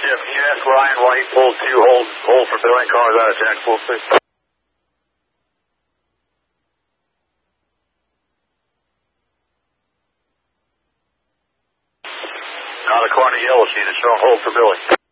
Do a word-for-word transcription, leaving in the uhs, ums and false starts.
Jeff, can you ask Ryan why he pulled two holes, holes for billing cars out of jack pool, please? Not a corner yellow sheet, it's showing hold for billing.